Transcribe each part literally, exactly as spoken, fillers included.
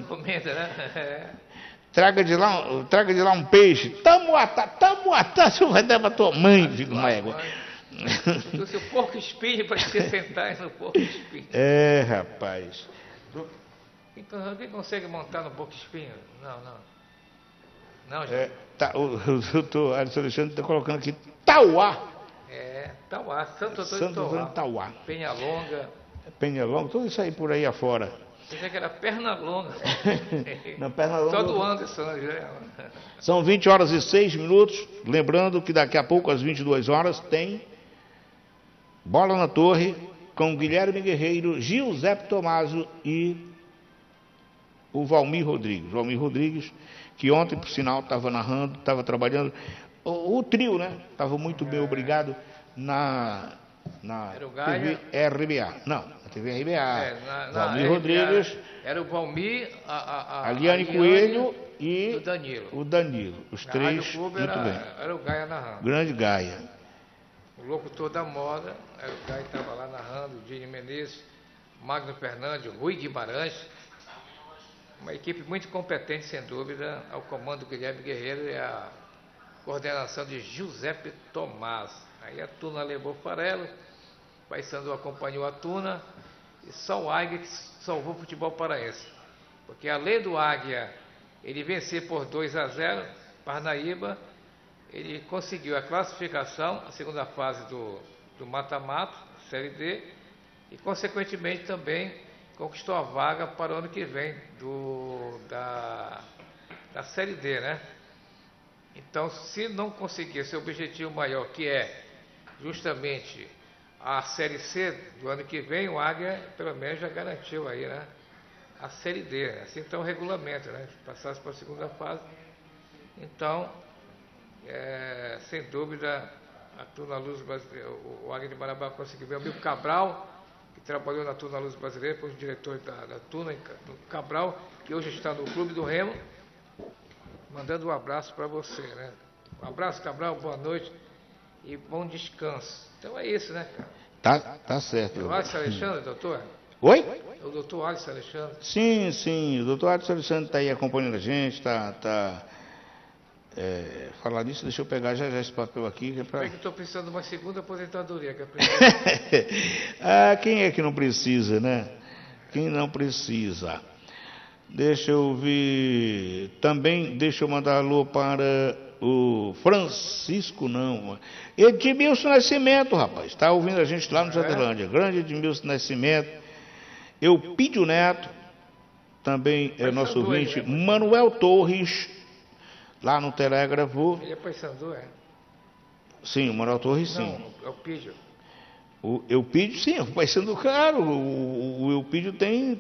comenta, né? É. Traga de lá, traga de lá um peixe. Tamuatá, tamuatá, você vai dar pra tua mãe, filho de uma égua. Então, se o porco espinho para te sentar no porco espinho. É, rapaz. Então, alguém consegue montar no porco espinho? Não, não. Não, gente. É, tá, o, o doutor Alisson Alexandre está colocando aqui Tauá. É, Tauá, Santo Antônio Santo Antônio de Tauá. Penhalonga. Penhalonga, tudo isso aí por aí afora. Pensei que era Pernalonga. Não, Pernalonga. Só do Anderson, né? São vinte horas e seis minutos. Lembrando que daqui a pouco, às vinte e duas horas, tem Bola na Torre com Guilherme Guerreiro, Giuseppe Tommaso e o Valmir Rodrigues. Valmir Rodrigues, que ontem, por sinal, estava narrando, estava trabalhando. O, o trio, né? Estava muito bem, obrigado, na, na T V R B A. Não, na T V R B A. É, na, na Valmir Rodrigues. Era o Valmir, a, a, a Aliane Coelho e o Danilo. O Danilo. Os na três, muito era, bem. Era o Gaia narrando. Grande Gaia. O locutor da moda, era o Gaia que estava lá narrando, o Dini Menezes, Magno Fernandes, Rui Guimarães. Uma equipe muito competente, sem dúvida, ao comando do Guilherme Guerreiro e a coordenação de Giuseppe Tommaso. Aí a Tuna levou farelo, o Paysandu acompanhou a Tuna, e só o Águia que salvou o futebol paraense. Porque além do Águia, ele vencer por dois a zero, Parnaíba, ele conseguiu a classificação, a segunda fase do, do mata-mata, Série D, e consequentemente também conquistou a vaga para o ano que vem do, da, da Série D, né? Então, se não conseguir seu objetivo maior, que é justamente a Série C do ano que vem, o Águia, pelo menos, já garantiu aí, né? A Série D, né? Assim está o regulamento, né? Passasse para a segunda fase. Então, é, sem dúvida, a Tuna Luz Brasileira, o, o Águia de Marabá conseguiu ver o amigo Cabral, que trabalhou na Tuna Luz Brasileira, foi o diretor da, da Tuna, Cabral, que hoje está no Clube do Remo, mandando um abraço para você, né? Um abraço, Cabral, boa noite e bom descanso. Então é isso, né, cara? Tá, tá certo. O Alisson Alexandre, doutor? Oi? O doutor Alisson Alexandre? Sim, sim, o doutor Alisson Alexandre está aí acompanhando a gente, está... Tá, é, falar nisso, deixa eu pegar já, já esse papel aqui. Que é pra... Eu estou precisando de uma segunda aposentadoria. Que é ah, quem é que não precisa, né? Quem não precisa? Deixa eu ver... Também, deixa eu mandar alô para o Francisco, não. Edmilson Nascimento, rapaz. Está ouvindo a gente lá no Jardelândia. É? Grande Edmilson Nascimento. Eupídio Neto. Também é nosso ouvinte. Né? Manuel Torres. Lá no Telégrafo. Ele é Paysandu, é? Sim, o Manuel Torres, sim. Não, é o Eupídio. O Eupídio, sim, o Paysandu, claro. O, o Eupídio tem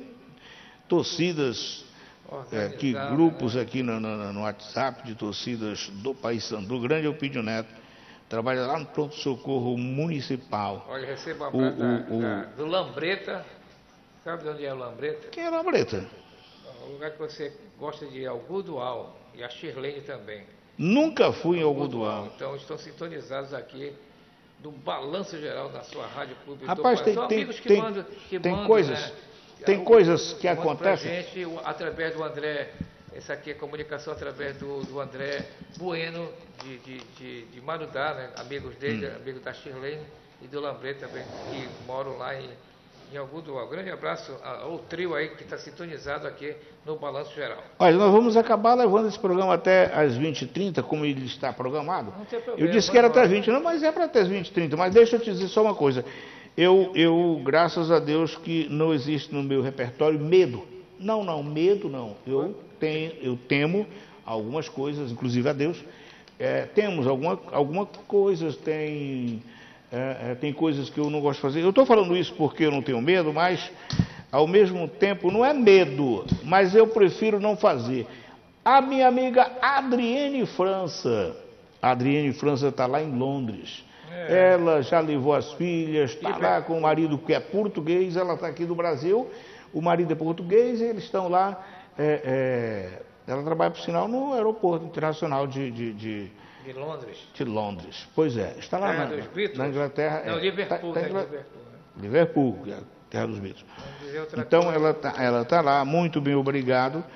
torcidas, é, aqui, grupos né? aqui no, no, no WhatsApp de torcidas do Paysandu. Grande Eupídio Neto. Trabalha lá no pronto-socorro municipal. Olha, receba um abraço o, da, o, da, do Lambreta. Sabe de onde é o Lambreta? Quem é Lambreta? O lugar que você gosta de ir, Algodoal. E a Shirlene também. Nunca fui em Algodoal. Então, estão sintonizados aqui do Balanço Geral da sua Rádio Pública. Rapaz, tem, São tem, amigos que tem, mandam, que tem mandam, coisas, né? tem o, coisas que mandam acontecem. Pra gente, através do André, essa aqui é comunicação através do, do André Bueno, de, de, de, de Marudá, né? Amigos dele, hum. amigo da Shirlene e do Lambré também, que moram lá em, em Algodoal. Grande abraço ao trio aí que está sintonizado aqui no Balanço Geral. Olha, nós vamos acabar levando esse programa até às vinte e trinta, como ele está programado. Não tem problema. Eu disse que era até as vinte, não, mas é para até as vinte e trinta. Mas deixa eu te dizer só uma coisa. Eu, eu, graças a Deus, que não existe no meu repertório medo. Não, não, medo não. Eu, tenho, eu temo algumas coisas, inclusive a Deus. É, temos alguma, alguma coisas, tem, é, é, tem coisas que eu não gosto de fazer. Eu estou falando isso porque eu não tenho medo, mas... Ao mesmo tempo, não é medo, mas eu prefiro não fazer. A minha amiga Adriene França, a Adriene França está lá em Londres. É. Ela já levou as filhas, está lá com o marido que é português, ela está aqui do Brasil, o marido é português e eles estão lá. É, é, ela trabalha, por sinal, no aeroporto internacional de, de, de, de Londres. De Londres, pois é. Está lá na, na Inglaterra. Não, é, Liverpool, tá, tá, né? Liverpool, Liverpool, Terra dos Mitos. Então ela está ela tá lá, muito bem, obrigado.